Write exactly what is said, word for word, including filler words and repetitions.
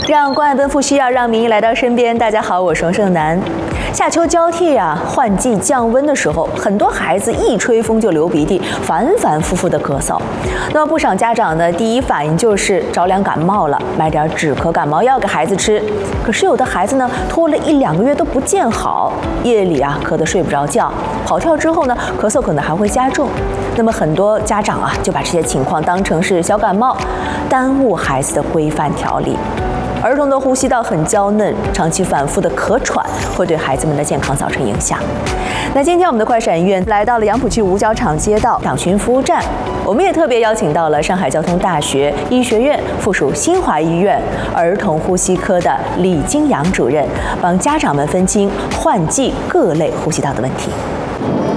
让关爱奔赴需要，让名医来到身边。大家好，我是王胜男。夏秋交替啊，换季降温的时候，很多孩子一吹风就流鼻涕，反反复复的咳嗽。那么不少家长呢，第一反应就是着凉感冒了，买点止咳感冒药给孩子吃。可是有的孩子呢，拖了一两个月都不见好，夜里啊咳得睡不着觉，跑跳之后呢，咳嗽可能还会加重。那么很多家长啊，就把这些情况当成是小感冒，耽误孩子的规范调理。儿童的呼吸道很娇嫩，长期反复的咳喘会对孩子们的健康造成影响。那今天我们的快闪医院来到了杨浦区五角场街道党群服务站，我们也特别邀请到了上海交通大学医学院附属新华医院儿童呼吸科的李金阳主任，帮家长们分清换季各类呼吸道的问题。